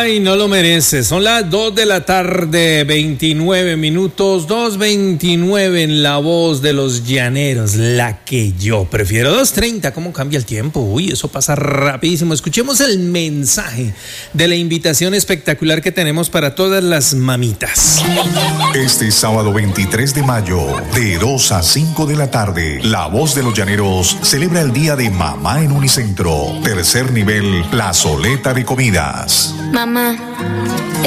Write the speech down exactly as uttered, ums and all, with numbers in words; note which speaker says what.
Speaker 1: Ay, no lo merece. Son las dos de la tarde, veintinueve minutos, dos veintinueve en La Voz de los Llaneros, la que yo prefiero. dos treinta, ¿cómo cambia el tiempo? Uy, eso pasa rapidísimo. Escuchemos el mensaje de la invitación espectacular que tenemos para todas las mamitas.
Speaker 2: Este sábado veintitrés de mayo, de dos a cinco de la tarde, La Voz de los Llaneros celebra el Día de Mamá en Unicentro. Tercer nivel, plazoleta de comidas.
Speaker 3: Mamá.